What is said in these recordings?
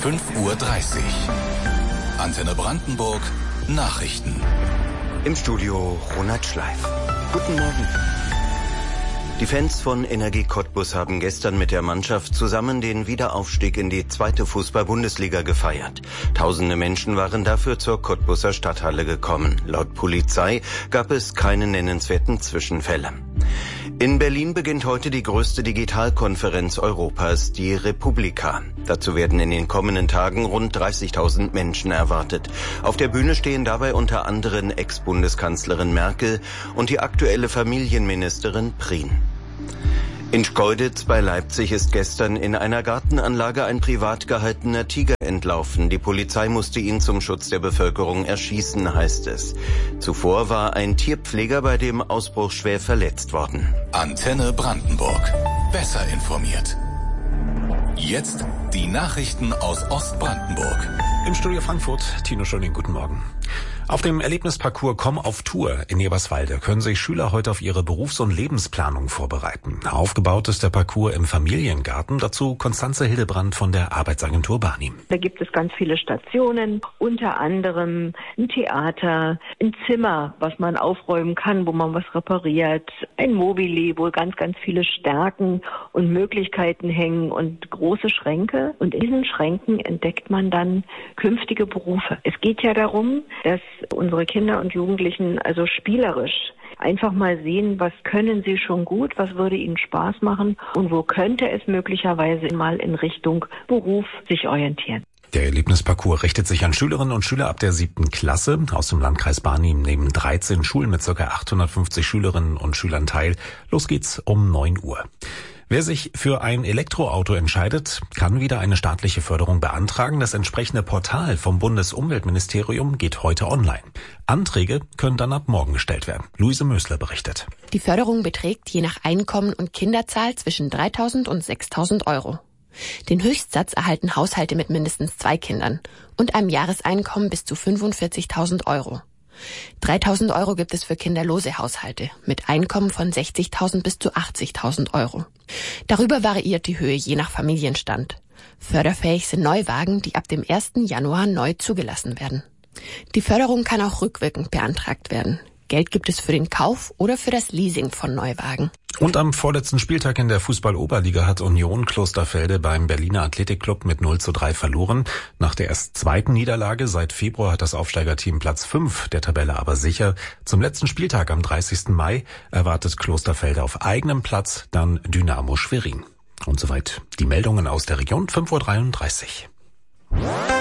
5:30 Uhr. Antenne Brandenburg Nachrichten. Im Studio Ronald Schleif. Guten Morgen. Die Fans von Energie Cottbus haben gestern mit der Mannschaft zusammen den Wiederaufstieg in die 2. Fußball-Bundesliga gefeiert. Tausende Menschen waren dafür zur Cottbuser Stadthalle gekommen. Laut Polizei gab es keine nennenswerten Zwischenfälle. In Berlin beginnt heute die größte Digitalkonferenz Europas, die Republika. Dazu werden in den kommenden Tagen rund 30.000 Menschen erwartet. Auf der Bühne stehen dabei unter anderem Ex-Bundeskanzlerin Merkel und die aktuelle Familienministerin Prien. In Schkeuditz bei Leipzig ist gestern in einer Gartenanlage ein privat gehaltener Tiger entlaufen. Die Polizei musste ihn zum Schutz der Bevölkerung erschießen, heißt es. Zuvor war ein Tierpfleger bei dem Ausbruch schwer verletzt worden. Antenne Brandenburg. Besser informiert. Jetzt die Nachrichten aus Ostbrandenburg. Im Studio Frankfurt, Tino Schöning, guten Morgen. Auf dem Erlebnisparcours Komm auf Tour in Eberswalde können sich Schüler heute auf ihre Berufs- und Lebensplanung vorbereiten. Aufgebaut ist der Parcours im Familiengarten. Dazu Konstanze Hildebrand von der Arbeitsagentur Barnim. Da gibt es ganz viele Stationen, unter anderem ein Theater, ein Zimmer, was man aufräumen kann, wo man was repariert, ein Mobile, wo ganz, ganz viele Stärken und Möglichkeiten hängen und große Schränke. Und in diesen Schränken entdeckt man dann künftige Berufe. Es geht ja darum, dass unsere Kinder und Jugendlichen also spielerisch einfach mal sehen, was können sie schon gut, was würde ihnen Spaß machen und wo könnte es möglicherweise mal in Richtung Beruf sich orientieren. Der Erlebnisparcours richtet sich an Schülerinnen und Schüler ab der 7. Klasse. Aus dem Landkreis Barnim nehmen 13 Schulen mit ca. 850 Schülerinnen und Schülern teil. Los geht's um 9 Uhr. Wer sich für ein Elektroauto entscheidet, kann wieder eine staatliche Förderung beantragen. Das entsprechende Portal vom Bundesumweltministerium geht heute online. Anträge können dann ab morgen gestellt werden. Luise Mösler berichtet. Die Förderung beträgt je nach Einkommen und Kinderzahl zwischen 3.000 und 6.000 Euro. Den Höchstsatz erhalten Haushalte mit mindestens 2 Kindern und einem Jahreseinkommen bis zu 45.000 Euro. 3.000 Euro gibt es für kinderlose Haushalte mit Einkommen von 60.000 bis zu 80.000 Euro. Darüber variiert die Höhe je nach Familienstand. Förderfähig sind Neuwagen, die ab dem 1. Januar neu zugelassen werden. Die Förderung kann auch rückwirkend beantragt werden. Geld gibt es für den Kauf oder für das Leasing von Neuwagen. Und am vorletzten Spieltag in der Fußball-Oberliga hat Union Klosterfelde beim Berliner Athletikclub mit 0:3 verloren. Nach der erst zweiten Niederlage seit Februar hat das Aufsteigerteam Platz 5 der Tabelle aber sicher. Zum letzten Spieltag am 30. Mai erwartet Klosterfelde auf eigenem Platz dann Dynamo Schwerin. Und soweit die Meldungen aus der Region, 5:33 Uhr.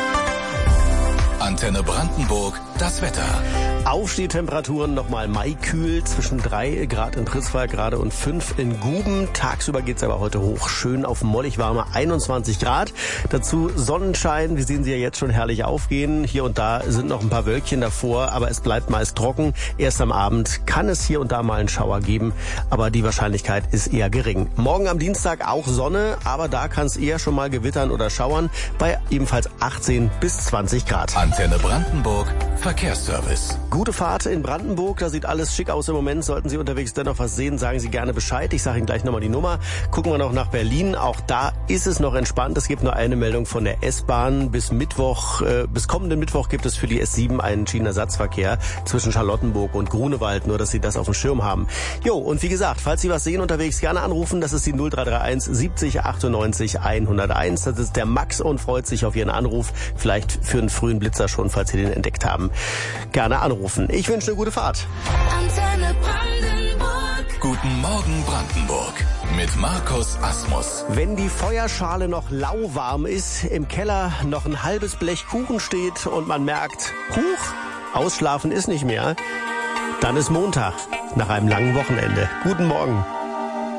Antenne Brandenburg, das Wetter. Aufstehtemperaturen nochmal maikühl, zwischen 3 Grad in Pritzwalk gerade und 5 in Guben. Tagsüber geht's aber heute hoch, schön auf mollig warme 21 Grad. Dazu Sonnenschein, wir sehen sie ja jetzt schon herrlich aufgehen. Hier und da sind noch ein paar Wölkchen davor, aber es bleibt meist trocken. Erst am Abend kann es hier und da mal einen Schauer geben, aber die Wahrscheinlichkeit ist eher gering. Morgen am Dienstag auch Sonne, aber da kann es eher schon mal gewittern oder schauern, bei ebenfalls 18 bis 20 Grad. Antenne Brandenburg, Verkehrsservice. Gute Fahrt in Brandenburg, da sieht alles schick aus im Moment. Sollten Sie unterwegs dennoch was sehen, sagen Sie gerne Bescheid. Ich sage Ihnen gleich nochmal die Nummer. Gucken wir noch nach Berlin. Auch da ist es noch entspannt. Es gibt nur eine Meldung von der S-Bahn. Bis kommenden Mittwoch gibt es für die S7 einen Schienenersatzverkehr zwischen Charlottenburg und Grunewald. Nur, dass Sie das auf dem Schirm haben. Jo, und wie gesagt, falls Sie was sehen unterwegs, gerne anrufen. Das ist die 0331 70 98 101. Das ist der Max und freut sich auf Ihren Anruf. Vielleicht für einen frühen Blitzer schon, falls Sie den entdeckt haben. Gerne anrufen. Ich wünsche eine gute Fahrt. Antenne Brandenburg. Guten Morgen Brandenburg mit Markus Asmus. Wenn die Feuerschale noch lauwarm ist, im Keller noch ein halbes Blech Kuchen steht und man merkt, huch, ausschlafen ist nicht mehr, dann ist Montag nach einem langen Wochenende. Guten Morgen.